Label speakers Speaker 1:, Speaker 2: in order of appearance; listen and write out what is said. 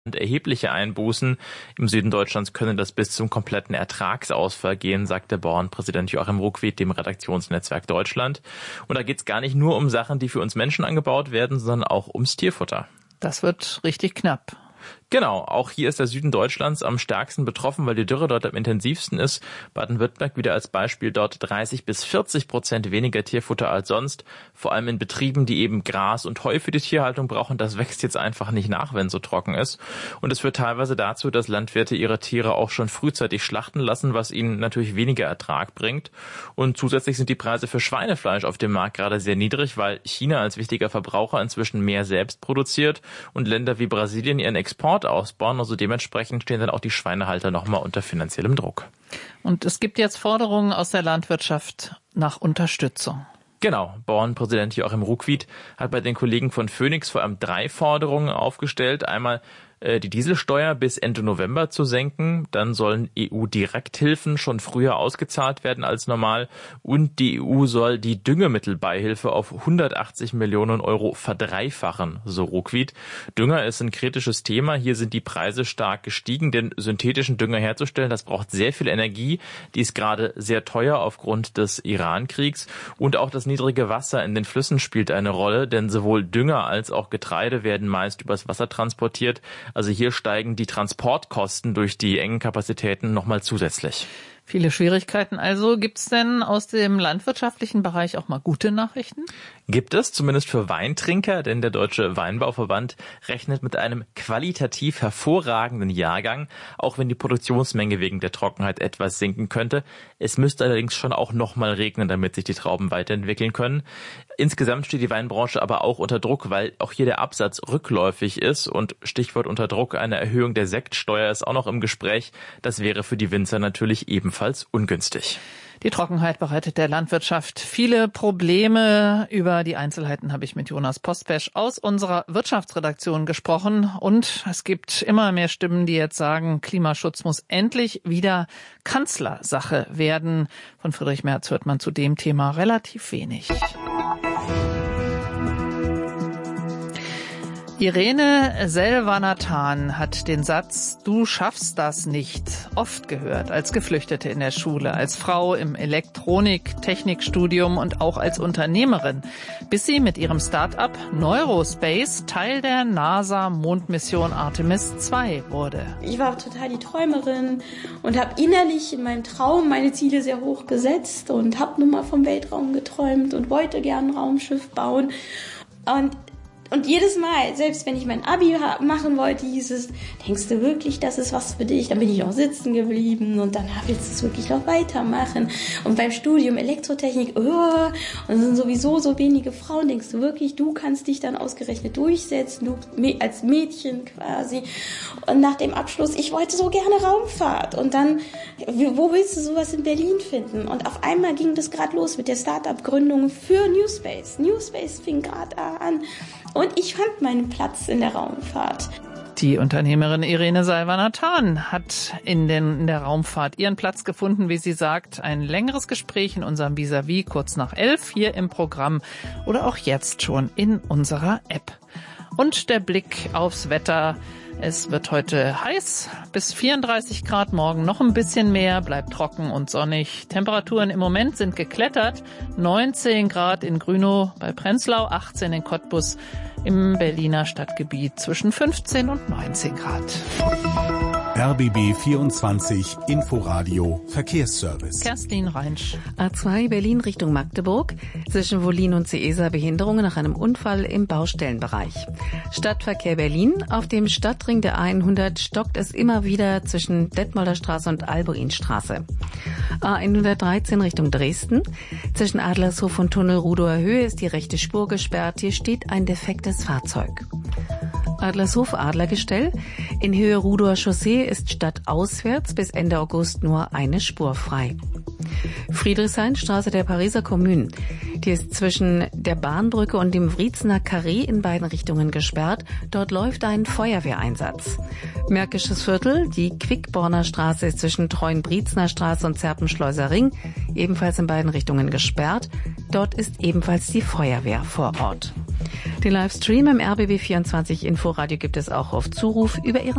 Speaker 1: erhebliche Einbußen. Im Süden Deutschlands könne das bis zum kompletten Ertragsausfall gehen, sagte Bauernpräsident Joachim Ruckwied dem Redaktionsnetzwerk Deutschland. Und da geht es gar nicht nur um Sachen, die für uns Menschen angebaut werden, sondern auch ums Tierfutter.
Speaker 2: Das wird richtig knapp.
Speaker 1: Genau, auch hier ist der Süden Deutschlands am stärksten betroffen, weil die Dürre dort am intensivsten ist. Baden-Württemberg wieder als Beispiel, dort 30-40% weniger Tierfutter als sonst. Vor allem in Betrieben, die eben Gras und Heu für die Tierhaltung brauchen. Das wächst jetzt einfach nicht nach, wenn es so trocken ist. Und es führt teilweise dazu, dass Landwirte ihre Tiere auch schon frühzeitig schlachten lassen, was ihnen natürlich weniger Ertrag bringt. Und zusätzlich sind die Preise für Schweinefleisch auf dem Markt gerade sehr niedrig, weil China als wichtiger Verbraucher inzwischen mehr selbst produziert und Länder wie Brasilien ihren Export ausbauen. Also dementsprechend stehen dann auch die Schweinehalter nochmal unter finanziellem Druck.
Speaker 2: Und es gibt jetzt Forderungen aus der Landwirtschaft nach Unterstützung.
Speaker 1: Genau, Bauernpräsident Joachim Ruckwied hat bei den Kollegen von Phoenix vor allem 3 Forderungen aufgestellt. Einmal die Dieselsteuer bis Ende November zu senken. Dann sollen EU-Direkthilfen schon früher ausgezahlt werden als normal. Und die EU soll die Düngemittelbeihilfe auf 180 Millionen Euro verdreifachen, so Ruckwied. Dünger ist ein kritisches Thema. Hier sind die Preise stark gestiegen, denn synthetischen Dünger herzustellen, das braucht sehr viel Energie. Die ist gerade sehr teuer aufgrund des Iran-Kriegs. Und auch das niedrige Wasser in den Flüssen spielt eine Rolle, denn sowohl Dünger als auch Getreide werden meist übers Wasser transportiert. Also hier steigen die Transportkosten durch die engen Kapazitäten nochmal zusätzlich.
Speaker 2: Viele Schwierigkeiten also. Gibt es denn aus dem landwirtschaftlichen Bereich auch mal gute Nachrichten?
Speaker 1: Gibt es, zumindest für Weintrinker, denn der Deutsche Weinbauverband rechnet mit einem qualitativ hervorragenden Jahrgang, auch wenn die Produktionsmenge wegen der Trockenheit etwas sinken könnte. Es müsste allerdings schon auch nochmal regnen, damit sich die Trauben weiterentwickeln können. Insgesamt steht die Weinbranche aber auch unter Druck, weil auch hier der Absatz rückläufig ist und Stichwort unter Druck, eine Erhöhung der Sektsteuer ist auch noch im Gespräch. Das wäre für die Winzer natürlich ebenfalls ungünstig.
Speaker 2: Die Trockenheit bereitet der Landwirtschaft viele Probleme. Über die Einzelheiten habe ich mit Jonas Postpesch aus unserer Wirtschaftsredaktion gesprochen. Und es gibt immer mehr Stimmen, die jetzt sagen, Klimaschutz muss endlich wieder Kanzlersache werden. Von Friedrich Merz hört man zu dem Thema relativ wenig. Irene Selvanathan hat den Satz "Du schaffst das nicht" oft gehört, als Geflüchtete in der Schule, als Frau im Elektronik-Technikstudium und auch als Unternehmerin, bis sie mit ihrem Start-up Neurospace Teil der NASA-Mondmission Artemis II wurde.
Speaker 3: Ich war total die Träumerin und habe innerlich in meinem Traum meine Ziele sehr hoch gesetzt und habe nun mal vom Weltraum geträumt und wollte gern ein Raumschiff bauen. Und jedes Mal, selbst wenn ich mein Abi machen wollte, hieß es, denkst du wirklich, das ist was für dich? Dann bin ich auch sitzen geblieben und dann willst du es wirklich noch weitermachen. Und beim Studium Elektrotechnik, und es sind sowieso so wenige Frauen, denkst du wirklich, du kannst dich dann ausgerechnet durchsetzen, du als Mädchen quasi. Und nach dem Abschluss, ich wollte so gerne Raumfahrt. Und dann, wo willst du sowas in Berlin finden? Und auf einmal ging das gerade los mit der Start-up-Gründung für Newspace. Newspace fing gerade an. Und ich fand meinen Platz in der Raumfahrt.
Speaker 2: Die Unternehmerin Irene Selvanathan hat in der Raumfahrt ihren Platz gefunden, wie sie sagt. Ein längeres Gespräch in unserem Vis-à-vis kurz nach 11 hier im Programm oder auch jetzt schon in unserer App. Und der Blick aufs Wetter. Es wird heute heiß, bis 34 Grad, morgen noch ein bisschen mehr, bleibt trocken und sonnig. Temperaturen im Moment sind geklettert, 19 Grad in Grünow bei Prenzlau, 18 in Cottbus, im Berliner Stadtgebiet zwischen 15 und 19 Grad.
Speaker 4: RBB 24 Inforadio Verkehrsservice.
Speaker 2: Kerstin Reinsch.
Speaker 5: A2 Berlin Richtung Magdeburg. Zwischen Wollin und Seesa Behinderungen nach einem Unfall im Baustellenbereich. Stadtverkehr Berlin. Auf dem Stadtring der A100 stockt es immer wieder zwischen Detmolder Straße und Albuinstraße. A113 Richtung Dresden. Zwischen Adlershof und Tunnel Rudower Höhe ist die rechte Spur gesperrt. Hier steht ein defektes Fahrzeug. Adlershof Adlergestell. In Höhe Rudower Chaussee ist stadtauswärts bis Ende August nur eine Spur frei. Friedrichshainstraße der Pariser Kommune. Die ist zwischen der Bahnbrücke und dem Wriezener Carré in beiden Richtungen gesperrt. Dort läuft ein Feuerwehreinsatz. Märkisches Viertel. Die Quickborner Straße ist zwischen Treuen-Brietzner Straße und Zerpenschleuser Ring ebenfalls in beiden Richtungen gesperrt. Dort ist ebenfalls die Feuerwehr vor Ort. Den Livestream im RBB 24 Inforadio gibt es auch auf Zuruf über Ihren